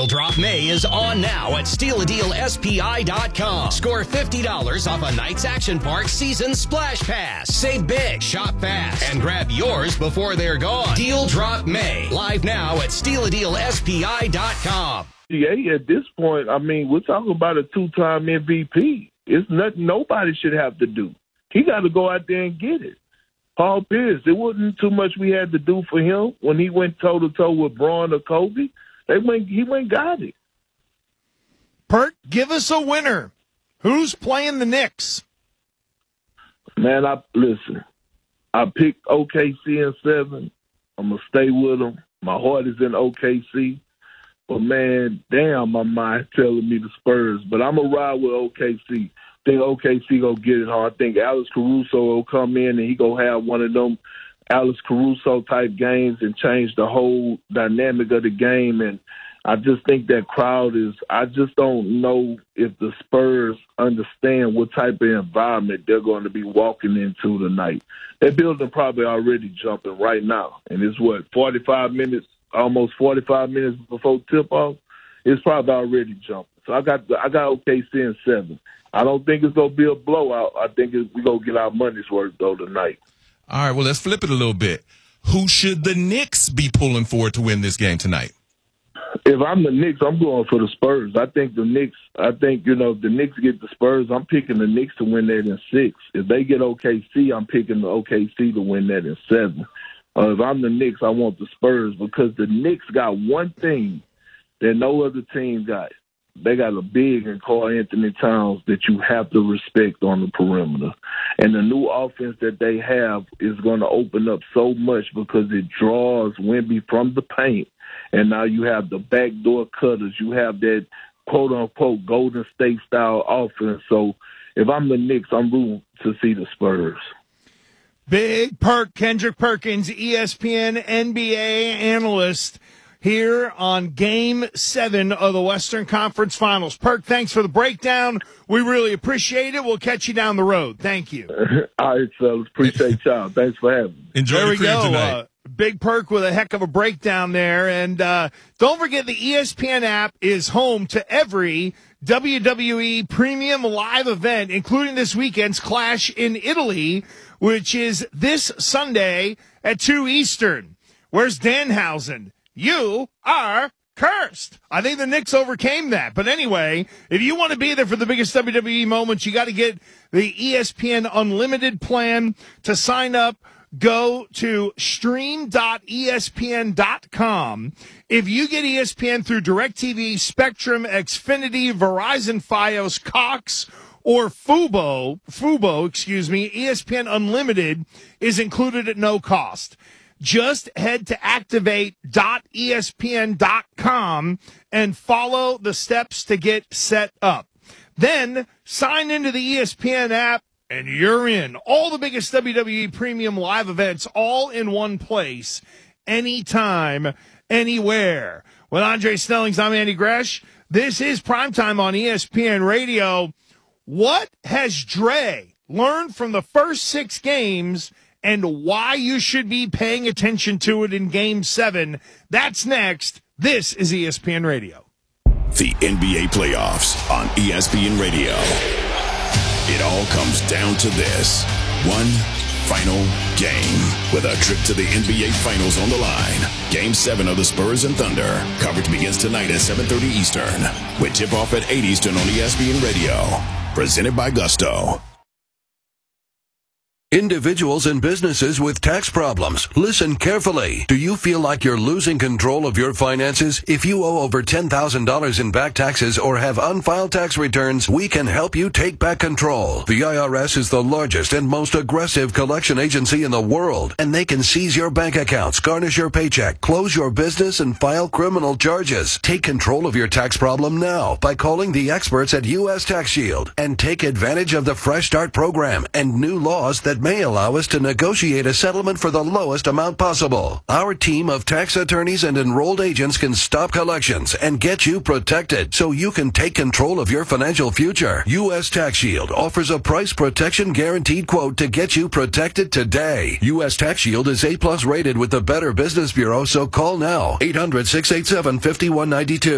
Deal Drop May is on now at StealADealSPI.com. Score $50 off a Knights Action Park season splash pass. Save big, shop fast, and grab yours before they're gone. Deal Drop May. Live now at StealADealSPI.com. Yeah, at this point, I mean, we're talking about a two-time MVP. It's nothing nobody should have to do. He got to go out there and get it. Paul Pierce, there wasn't too much we had to do for him when he went toe-to-toe with Braun or Kobe. He went and got it. Perk, give us a winner. Who's playing the Knicks? Man, listen. I picked OKC in 7. I'm going to stay with them. My heart is in OKC. But, man, damn, my mind telling me the Spurs. But I'm going to ride with OKC. I think OKC going to get it hard. I think Alex Caruso will come in and he going to have one of them Alex Caruso-type games and change the whole dynamic of the game. And I just think that crowd I just don't know if the Spurs understand what type of environment they're going to be walking into tonight. That building probably already jumping right now. And it's, 45 minutes, almost 45 minutes before tip-off? It's probably already jumping. So I got OKC in 7. I don't think it's going to be a blowout. I think we're going to get our money's worth, though, tonight. All right, well, let's flip it a little bit. Who should the Knicks be pulling for to win this game tonight? If I'm the Knicks, I'm going for the Spurs. If the Knicks get the Spurs, I'm picking the Knicks to win that in 6. If they get OKC, I'm picking the OKC to win that in 7. If I'm the Knicks, I want the Spurs because the Knicks got one thing that no other team got. They got a big in Karl-Anthony Towns that you have to respect on the perimeter. And the new offense that they have is going to open up so much because it draws Wemby from the paint. And now you have the backdoor cutters. You have that quote-unquote Golden State-style offense. So if I'm the Knicks, I'm rooting to see the Spurs. Big Perk, Kendrick Perkins, ESPN NBA analyst, here on Game 7 of the Western Conference Finals. Perk, thanks for the breakdown. We really appreciate it. We'll catch you down the road. Thank you. All right, fellas. Appreciate y'all. Thanks for having me. Enjoy the cream tonight. Big Perk with a heck of a breakdown there. And don't forget the ESPN app is home to every WWE premium live event, including this weekend's Clash in Italy, which is this Sunday at 2 Eastern. Where's Danhausen? You are cursed. I think the Knicks overcame that. But anyway, if you want to be there for the biggest WWE moments, you got to get the ESPN Unlimited plan. To sign up, go to stream.espn.com. If you get ESPN through DirecTV, Spectrum, Xfinity, Verizon, Fios, Cox, or Fubo, ESPN Unlimited is included at no cost. Just head to activate.espn.com and follow the steps to get set up. Then sign into the ESPN app and you're in. All the biggest WWE premium live events all in one place, anytime, anywhere. With Andre Snellings, I'm Andy Gresh. This is Primetime on ESPN Radio. What has Dre learned from the first 6 games and why you should be paying attention to it in Game 7? That's next. This is ESPN Radio. The NBA playoffs on ESPN Radio. It all comes down to this. One final game with a trip to the NBA Finals on the line. Game 7 of the Spurs and Thunder. Coverage begins tonight at 7:30 Eastern with tip-off at 8 Eastern on ESPN Radio. Presented by Gusto. Individuals and businesses with tax problems, listen carefully. Do you feel like you're losing control of your finances? If you owe over $10,000 in back taxes or have unfiled tax returns, we can help you take back control. The IRS is the largest and most aggressive collection agency in the world, and they can seize your bank accounts, garnish your paycheck, close your business, and file criminal charges. Take control of your tax problem now by calling the experts at U.S. Tax Shield and take advantage of the Fresh Start program and new laws that may allow us to negotiate a settlement for the lowest amount possible. Our team of tax attorneys and enrolled agents can stop collections and get you protected so you can take control of your financial future. U.S. Tax Shield offers a price protection guaranteed quote to get you protected today. U.S. Tax Shield is A+ rated with the Better Business Bureau, so call now. 800-687-5192.